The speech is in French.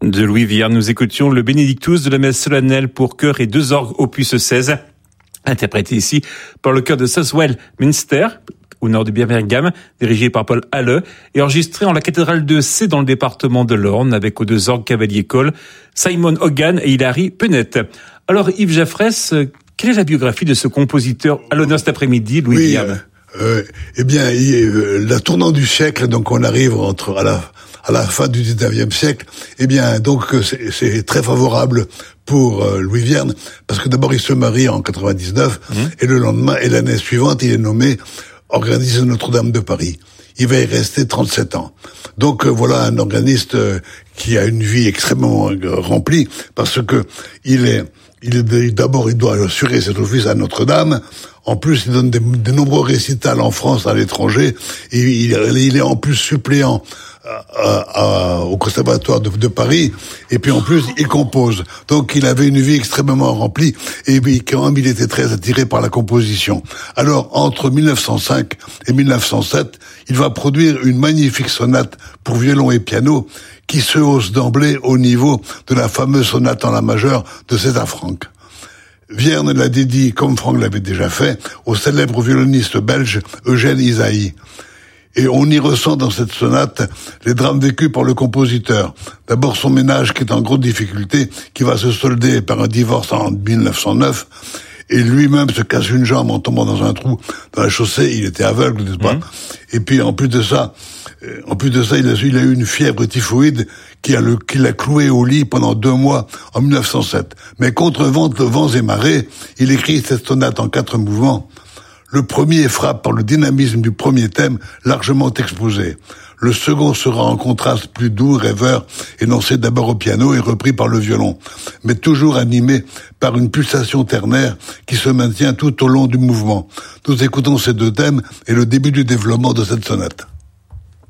De Louis Vierne, nous écoutions le Benedictus de la messe solennelle pour chœur et 2 orgues opus 16, interprété ici par le chœur de Southwell Minster, au nord de Birmingham, dirigé par Paul Halle, et enregistré en la cathédrale de C dans le département de l'Orne, avec aux 2 orgues cavalier Cole, Simon Hogan et Hilary Pennet. Alors Yves Jaffrès, quelle est la biographie de ce compositeur à l'honneur cet après-midi, Louis Vierne? Eh bien, la tournant du siècle, donc on arrive à la fin du 19e siècle, eh bien, donc c'est très favorable pour Louis Vierne, parce que d'abord il se marie en 99, et le lendemain, et l'année suivante, il est nommé organiste de Notre-Dame de Paris. Il va y rester 37 ans. Donc voilà un organiste qui a une vie extrêmement remplie, parce que d'abord il doit assurer cet office à Notre-Dame. En plus, il donne des nombreux récitals en France, à l'étranger, et il est en plus suppléant au Conservatoire de Paris, et puis en plus, il compose. Donc, il avait une vie extrêmement remplie, et puis quand même, il était très attiré par la composition. Alors, entre 1905 et 1907, il va produire une magnifique sonate pour violon et piano, qui se hausse d'emblée au niveau de la fameuse sonate en la majeure de César Franck. Vierne l'a dédié, comme Franck l'avait déjà fait, au célèbre violoniste belge Eugène Ysaÿe. Et on y ressent dans cette sonate les drames vécus par le compositeur. D'abord son ménage qui est en grande difficulté, qui va se solder par un divorce en 1909, et lui-même se casse une jambe en tombant dans un trou dans la chaussée. Il était aveugle, n'est-ce pas? Et puis en plus de ça, il a eu une fièvre typhoïde qui l'a cloué au lit pendant 2 mois en 1907. Mais contre vents et marées, il écrit cette sonate en 4 mouvements. Le premier frappe par le dynamisme du premier thème largement exposé. Le second sera en contraste plus doux, rêveur, énoncé d'abord au piano et repris par le violon, mais toujours animé par une pulsation ternaire qui se maintient tout au long du mouvement. Nous écoutons ces 2 thèmes et le début du développement de cette sonate.